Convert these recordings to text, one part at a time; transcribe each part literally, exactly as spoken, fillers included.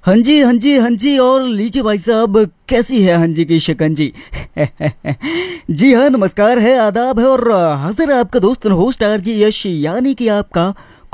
हाँ जी, हाँ जी, हाँ जी। और लीजिए भाई साहब, कैसी है हाँ जी की शिकंजी। जी हाँ, नमस्कार है, आदाब है और हाजिर है आपका दोस्त होस्ट आरजी यश, यानी कि आपका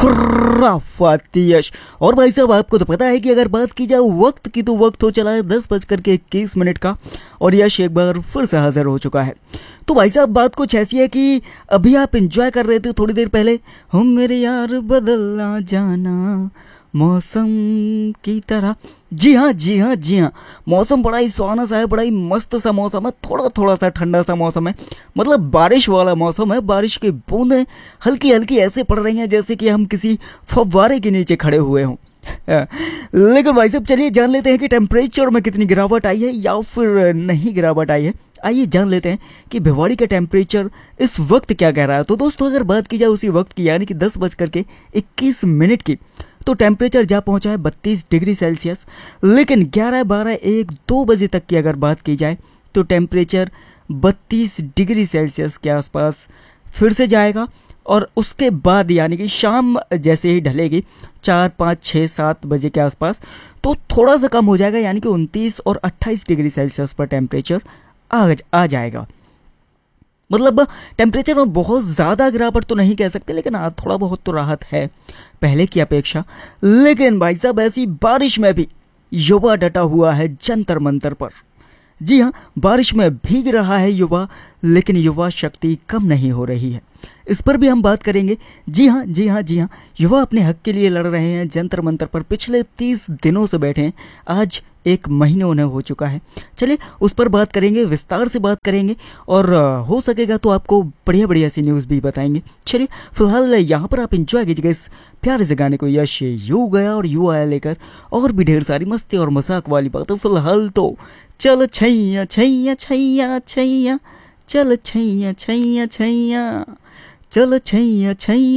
खुराफाती यश। और भाई साहब, आपको तो पता है कि अगर बात की जाए वक्त की तो वक्त हो चला है दस बजकर के इक्कीस मिनट का, और यश एक बार फिर से हाजिर हो चुका है। तो भाई साहब, बात कुछ ऐसी है कि अभी आप एंजॉय कर रहे थे थोड़ी देर पहले, हम मेरे यार बदलना जाना मौसम की तरह। जी हाँ, जी हाँ, जी हाँ। मौसम बड़ा ही सुहाना सा है, बड़ा ही मस्त सा मौसम है, थोड़ा थोड़ा सा ठंडा सा मौसम है, मतलब बारिश वाला मौसम है। बारिश की बूंदें हल्की हल्की ऐसे पड़ रही हैं जैसे कि हम किसी फव्वारे के नीचे खड़े हुए हों। लेकिन भाई साहब, चलिए जान लेते हैं कि टेम्परेचर में कितनी गिरावट आई है या फिर नहीं गिरावट आई है। आइए जान लेते हैं कि भिवाड़ी का टेम्परेचर इस वक्त क्या कह रहा है। तो दोस्तों, अगर बात की जाए उसी वक्त की, यानी कि दस बजकर के इक्कीस मिनट की, तो टेम्परेचर जा पहुंचा है बत्तीस डिग्री सेल्सियस। लेकिन ग्यारह, बारह, एक, दो बजे तक की अगर बात की जाए तो टेम्परेचर बत्तीस डिग्री सेल्सियस के आसपास फिर से जाएगा। और उसके बाद यानी कि शाम जैसे ही ढलेगी, चार, पाँच, छः, सात बजे के आसपास, तो थोड़ा सा कम हो जाएगा, यानी कि उनतीस और अट्ठाईस डिग्री सेल्सियस पर टेम्परेचर आ आ जाएगा। मतलब टेम्परेचर में बहुत ज़्यादा गिरावट तो नहीं कह सकते, लेकिन हाँ, थोड़ा बहुत तो राहत है पहले की अपेक्षा। लेकिन भाई साहब, ऐसी बारिश में भी युवा डटा हुआ है जंतर मंतर पर। जी हाँ, बारिश में भीग रहा है युवा, लेकिन युवा शक्ति कम नहीं हो रही है। इस पर भी हम बात करेंगे। जी हाँ, जी हाँ, जी हाँ। युवा अपने हक के लिए लड़ रहे हैं जंतर मंतर पर, पिछले तीस दिनों से बैठे हैं, आज एक महीने उन्हें हो चुका है। चलिए उस पर बात करेंगे, विस्तार से बात करेंगे, और हो सकेगा तो आपको बढ़िया बढ़िया सी न्यूज़ भी बताएंगे। चलिए फिलहाल यहाँ पर आप इंजॉय कीजिएगा इस प्यारे से गाने को। यश यू गया और यू आया लेकर और भी ढेर सारी मस्ती और मजाक वाली बात। तो फिलहाल तो चल छैया छैया छैया छैया, चल छैया छैया छैया, चल छैया छैया।